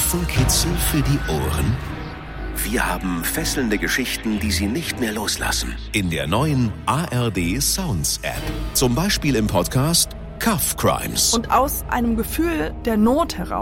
Nervenkitzel für die Ohren? Wir haben fesselnde Geschichten, die Sie nicht mehr loslassen. In der neuen ARD Sounds App. Zum Beispiel im Podcast Cuff Crimes. Und aus einem Gefühl der Not heraus